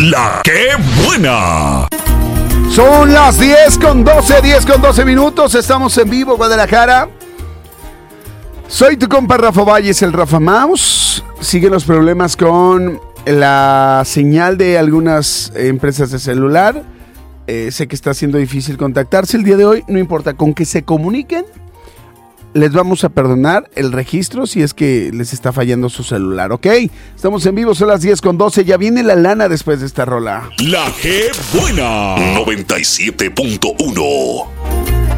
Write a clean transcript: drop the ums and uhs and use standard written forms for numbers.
La que buena. Son las 10:12 minutos. Estamos en vivo, Guadalajara. Soy tu compa Rafa Valles, el Rafa Mouse. Siguen los problemas con la señal de algunas empresas de celular. Sé que está siendo difícil contactarse el día de hoy. No importa, con que se comuniquen, les vamos a perdonar el registro si es que les está fallando su celular, ¿ok? Estamos en vivo, son las 10:12. Ya viene la lana después de esta rola. La que buena. 97.1.